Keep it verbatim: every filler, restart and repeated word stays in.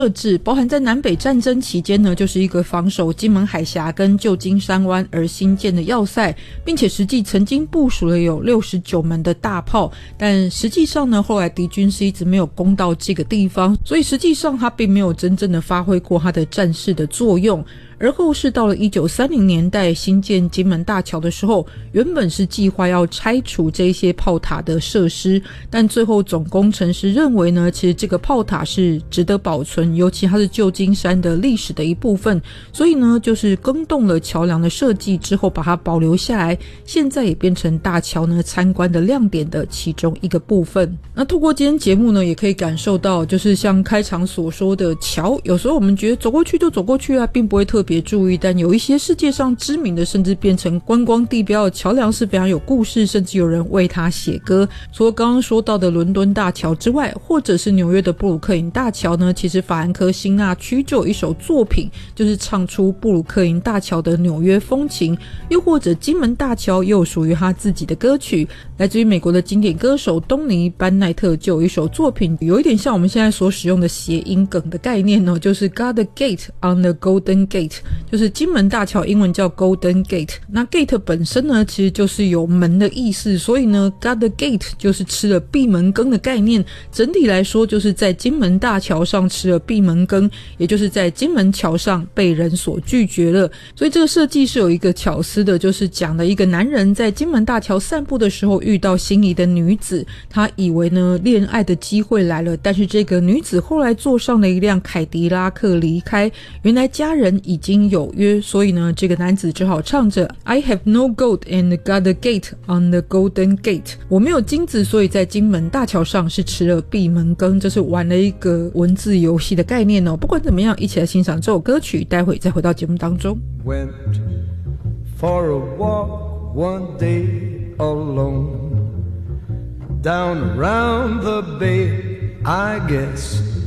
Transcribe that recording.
设置包含在南北战争期间呢，就是一个防守金门海峡跟旧金山湾而兴建的要塞，并且实际曾经部署了有六十九门的大炮，但实际上呢，后来敌军是一直没有攻到这个地方，所以实际上它并没有真正的发挥过它的战事的作用。而后是到了一九三零年代新建金门大桥的时候，原本是计划要拆除这些炮塔的设施，但最后总工程师认为呢，其实这个炮塔是值得保存，尤其它是旧金山的历史的一部分，所以呢就是更动了桥梁的设计之后把它保留下来，现在也变成大桥呢参观的亮点的其中一个部分。那透过今天节目呢，也可以感受到就是像开场所说的桥，有时候我们觉得走过去就走过去啊，并不会特别别注意，但有一些世界上知名的甚至变成观光地标的桥梁是非常有故事，甚至有人为它写歌。除了刚刚说到的伦敦大桥之外，或者是纽约的布鲁克林大桥呢，其实法兰克辛纳区就有一首作品就是唱出布鲁克林大桥的纽约风情，又或者金门大桥又有属于他自己的歌曲，来自于美国的经典歌手东尼班奈特就有一首作品，有一点像我们现在所使用的谐音梗的概念哦，就是 Got a gate on the golden gate，就是金门大桥英文叫 Golden Gate， 那 gate 本身呢其实就是有门的意思，所以呢 got the gate 就是吃了闭门羹的概念，整体来说就是在金门大桥上吃了闭门羹，也就是在金门桥上被人所拒绝了。所以这个设计是有一个巧思的，就是讲了一个男人在金门大桥散步的时候遇到心仪的女子，他以为呢恋爱的机会来了，但是这个女子后来坐上了一辆凯迪拉克离开，原来家人已经有约，所以呢这个男子只好唱着 I have no gold and got a gate on the golden gate， 我没有金子，所以在金门大桥上是吃了闭门羹，这是玩了一个文字游戏的概念哦。不管怎么样，一起来欣赏这首歌曲，待会再回到节目当中。 Went for a walk one day alone Down around the bay I guess